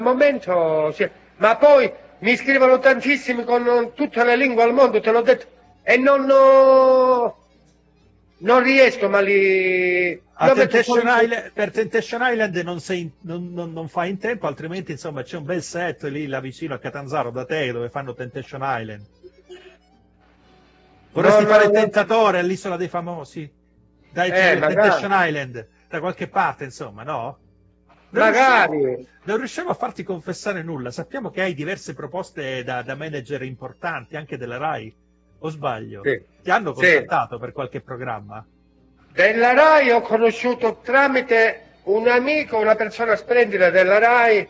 momento, sì. Ma poi mi scrivono tantissimi con tutte le lingue al mondo, te l'ho detto, e non riesco, ma li... A Io metto solo Temptation in... Island, per Temptation Island non fai in tempo, altrimenti insomma c'è un bel set lì là vicino a Catanzaro da te dove fanno Temptation Island. Vorresti fare il No. tentatore all'Isola dei Famosi? Dai, c'è il Magari, Temptation Island da qualche parte, insomma, no? magari. Non riusciamo a farti confessare nulla. Sappiamo che hai diverse proposte da manager importanti, anche della Rai, o sbaglio? Sì, Ti hanno sì. contattato per qualche programma? Della Rai ho conosciuto tramite un amico, una persona splendida della Rai,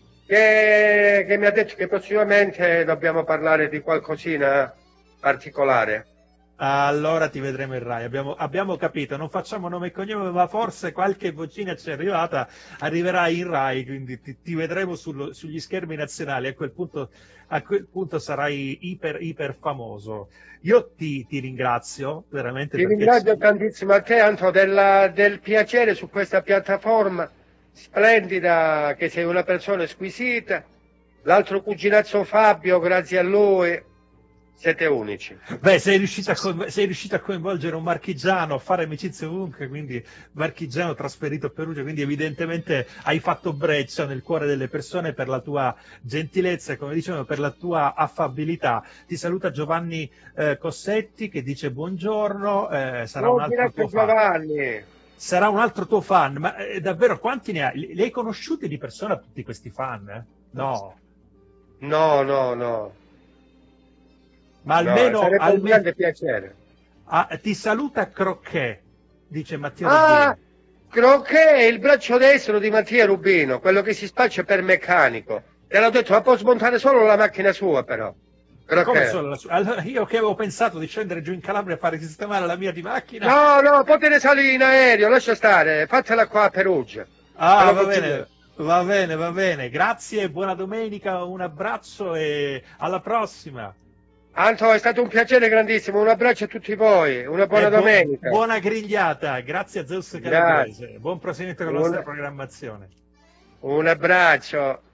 che mi ha detto che prossimamente dobbiamo parlare di qualcosina particolare. Allora ti vedremo in Rai, abbiamo capito, non facciamo nome e cognome, ma forse qualche vocina ci è arrivata, arriverai in Rai, quindi ti vedremo sugli schermi nazionali, a quel punto sarai iper famoso. Io ti ringrazio veramente Ti perché ringrazio tantissimo a te, Anto, del piacere su questa piattaforma splendida, che sei una persona squisita. L'altro cuginazzo Fabio, grazie a lui, siete unici. Beh, sei riuscito a coinvolgere un marchigiano, a fare amicizia ovunque, quindi marchigiano trasferito a Perugia, quindi evidentemente hai fatto breccia nel cuore delle persone per la tua gentilezza e, come dicevano, per la tua affabilità. Ti saluta Giovanni Cossetti che dice buongiorno, sarà un Oh, altro tuo grazie fan. Giovanni. Sarà un altro tuo fan, ma davvero quanti ne hai? Li hai conosciuti di persona tutti questi fan? No, No. ma No, almeno, sarebbe un grande piacere. ti saluta Croquet, dice Matteo Ah, Rubino. Croquet è il braccio destro di Mattia Rubino, quello che si spaccia per meccanico. Te l'ho detto, ma può smontare solo la macchina sua, però. Come Croquet. solo allora, io che avevo pensato di scendere giù in Calabria a fare sistemare la mia di macchina. No, potete salire in aereo, lascia stare, fatela qua a Perugia. Te Ah, lo consiglio. va bene. Grazie, buona domenica, un abbraccio e alla prossima. Anto, è stato un piacere grandissimo, un abbraccio a tutti voi, una buona domenica. Buona grigliata, grazie a Zeus Grazie. Calabrese. Buon proseguimento con la nostra programmazione. Un abbraccio.